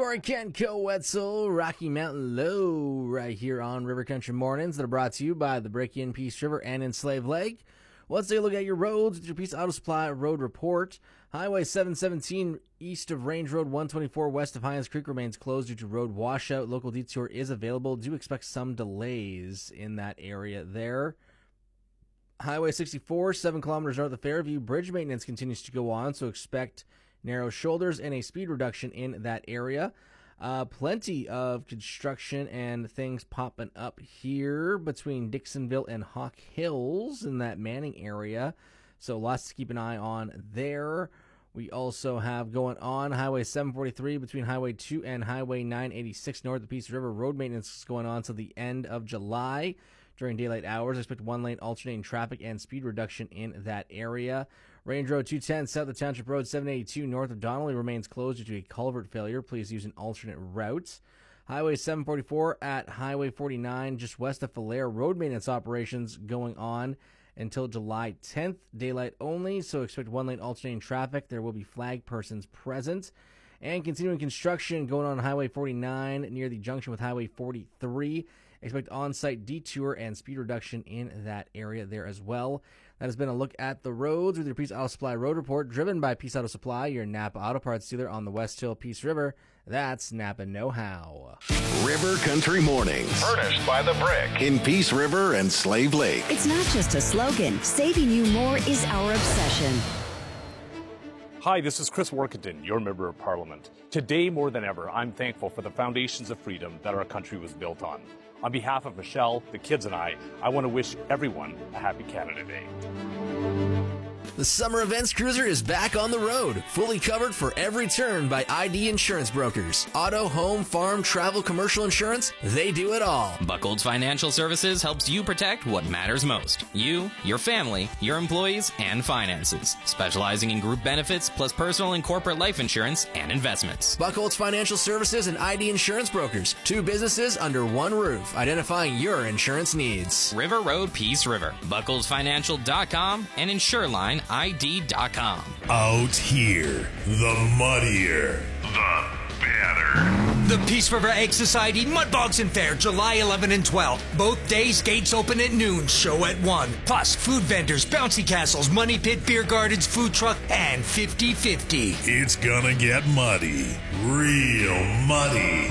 Corey Kent, Wetzel, Rocky Mountain Low, right here on River Country Mornings that are brought to you by the Break-In Peace River and in Slave Lake. Let's take a look at your roads with your Peace Auto Supply road report. Highway 717 east of Range Road 124 west of Hines Creek remains closed due to road washout. Local detour is available. Do expect some delays in that area there. Highway 64, 7 kilometers north of Fairview, bridge maintenance continues to go on, so expect narrow shoulders and a speed reduction in that area. Plenty of construction and things popping up here between Dixonville and Hawk Hills in that Manning area, so lots to keep an eye on there. We also have going on Highway 743 between Highway 2 and Highway 986 north of Peace River. Road maintenance is going on till the end of July. During daylight hours, expect one-lane alternating traffic and speed reduction in that area. Range Road 210 south of Township Road 782 north of Donnelly remains closed due to a culvert failure. Please use an alternate route. Highway 744 at Highway 49 just west of Falare. Road maintenance operations going on until July 10th. Daylight only, so expect one-lane alternating traffic. There will be flag persons present. And continuing construction going on Highway 49 near the junction with Highway 43. Expect on-site detour and speed reduction in that area there as well. That has been a look at the roads with your Peace Auto Supply Road Report, driven by Peace Auto Supply, your Napa Auto Parts dealer on the West Hill Peace River. That's Napa Know-How. River Country Mornings. Furnished by The Brick in Peace River and Slave Lake. It's not just a slogan. Saving you more is our obsession. Hi, this is Chris Workington, your Member of Parliament. Today, more than ever, I'm thankful for the foundations of freedom that our country was built on. On behalf of Michelle, the kids, and I want to wish everyone a happy Canada Day. The Summer Events Cruiser is back on the road, fully covered for every turn by ID Insurance Brokers. Auto, home, farm, travel, commercial insurance, they do it all. Buckles Financial Services helps you protect what matters most. You, your family, your employees, and finances. Specializing in group benefits, plus personal and corporate life insurance and investments. Buckles Financial Services and ID Insurance Brokers. Two businesses under one roof, identifying your insurance needs. River Road, Peace River. BucklesFinancial.com and InsureLineID.com. Out here, the muddier, the better. The Peace River Egg Society Mud Bogs Fair, July 11 and 12. Both days, gates open at noon, show at 1. Plus, food vendors, bouncy castles, money pit, beer gardens, food truck, and 50-50. It's gonna get muddy. Real muddy.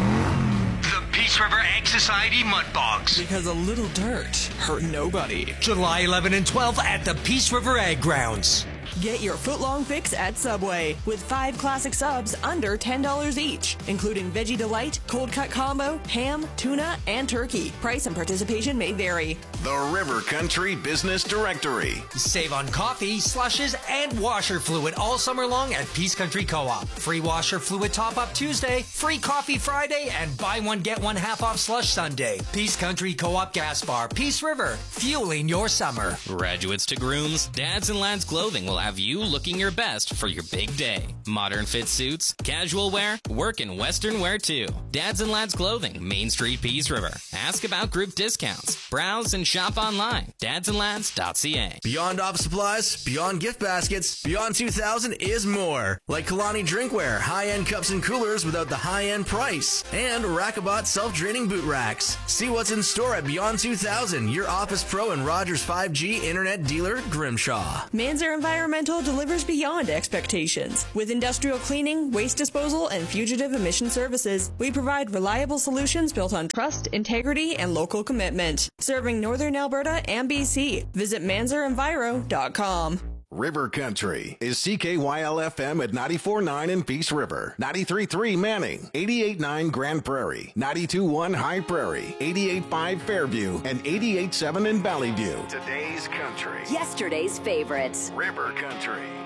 The Peace River Egg Society Mud Bogs. Because a little dirt hurt nobody. July 11 and 12 at the Peace River Egg Grounds. Get your footlong fix at Subway with 5 classic subs under $10 each, including Veggie Delight, Cold Cut Combo, ham, tuna, and turkey. Price and participation may vary. The River Country Business Directory. Save on coffee, slushes, and washer fluid all summer long at Peace Country Co-op. Free washer fluid top-up Tuesday, free coffee Friday, and buy one, get one half off slush Sunday. Peace Country Co-op Gas Bar, Peace River, fueling your summer. Graduates to grooms, dads and lads clothing will have you looking your best for your big day. Modern fit suits, casual wear, work and western wear too. Dads and lads clothing, Main Street, Peace River. Ask about group discounts. Browse and shop online. dadsandlads.ca. Beyond office supplies, beyond gift baskets, Beyond 2000 is more. Like Kalani drinkware, high-end cups and coolers without the high-end price. And Rackabot self-draining boot racks. See what's in store at Beyond 2000, your Office Pro and Rogers 5G internet dealer, Grimshaw. Manzer Environmental delivers beyond expectations. With industrial cleaning, waste disposal, and fugitive emission services, we provide reliable solutions built on trust, integrity, and local commitment. Serving Northern Alberta and BC. Visit manzerenviro.com. River Country is CKYL-FM at 94.9 in Peace River, 93.3 Manning, 88.9 Grand Prairie, 92.1 High Prairie, 88.5 Fairview, and 88.7 in Valley View. Today's country. Yesterday's favorites. River Country.